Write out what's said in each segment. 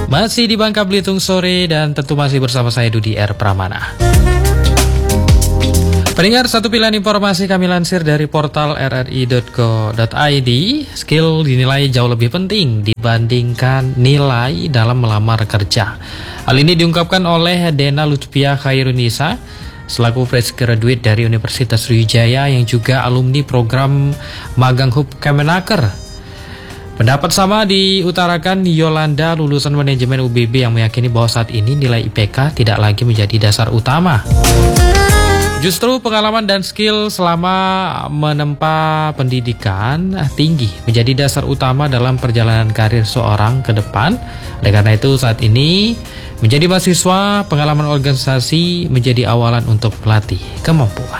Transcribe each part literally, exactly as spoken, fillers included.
Masih di Bangka Belitung sore dan tentu masih bersama saya Dudi R. Pramana. Pendengar, satu pilihan informasi kami lansir dari portal r r i dot co dot i d. Skill dinilai jauh lebih penting dibandingkan nilai dalam melamar kerja. Hal ini diungkapkan oleh Dena Lutfia Khairunisa selaku fresh graduate dari Universitas Sriwijaya yang juga alumni program Magang Hub Kemenaker. Pendapat sama diutarakan Yolanda, lulusan manajemen U B B, yang meyakini bahwa saat ini nilai I P K tidak lagi menjadi dasar utama. Justru pengalaman dan skill selama menempa pendidikan tinggi menjadi dasar utama dalam perjalanan karir seorang ke depan. Oleh karena itu saat ini menjadi mahasiswa, pengalaman organisasi menjadi awalan untuk melatih kemampuan.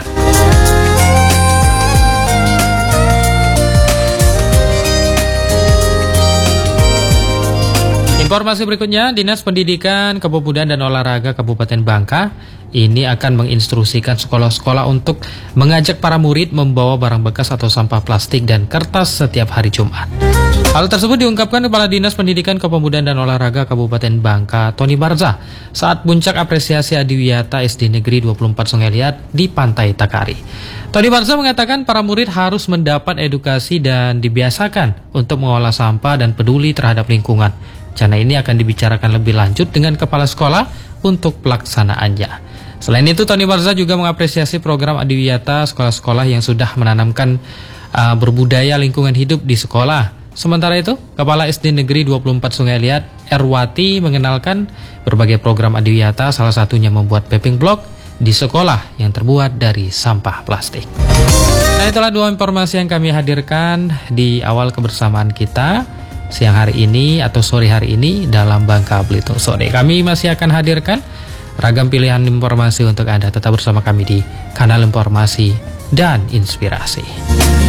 Informasi berikutnya, Dinas Pendidikan, Kepemudaan dan Olahraga Kabupaten Bangka ini akan menginstruksikan sekolah-sekolah untuk mengajak para murid membawa barang bekas atau sampah plastik dan kertas setiap hari Jumat. Hal tersebut diungkapkan Kepala Dinas Pendidikan, Kepemudaan dan Olahraga Kabupaten Bangka, Tony Barza, saat puncak apresiasi Adiwiyata S D Negeri dua puluh empat Sungai Liat di Pantai Takari. Tony Barza mengatakan para murid harus mendapat edukasi dan dibiasakan untuk mengolah sampah dan peduli terhadap lingkungan. Rencana ini akan dibicarakan lebih lanjut dengan kepala sekolah untuk pelaksanaannya. Selain itu, Tony Barza juga mengapresiasi program Adiwiyata sekolah-sekolah yang sudah menanamkan uh, berbudaya lingkungan hidup di sekolah. Sementara itu, Kepala S D Negeri dua puluh empat Sungai Liat, Erwati, mengenalkan berbagai program Adiwiyata, salah satunya membuat paving block di sekolah yang terbuat dari sampah plastik. Nah, itulah dua informasi yang kami hadirkan di awal kebersamaan kita siang hari ini atau sore hari ini dalam Bangka Belitung Sore. Kami masih akan hadirkan ragam pilihan informasi untuk Anda. Tetap bersama kami di Kanal Informasi dan Inspirasi.